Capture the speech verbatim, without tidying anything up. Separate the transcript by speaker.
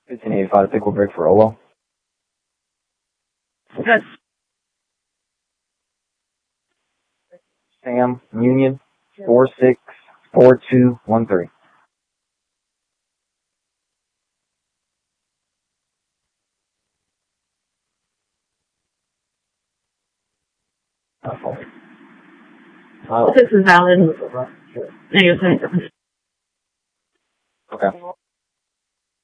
Speaker 1: fifteen eighty-five Pickle Brick for Olo.
Speaker 2: Yes.
Speaker 1: Sam Union four six four two one three.
Speaker 2: This is valid. Negative seventy.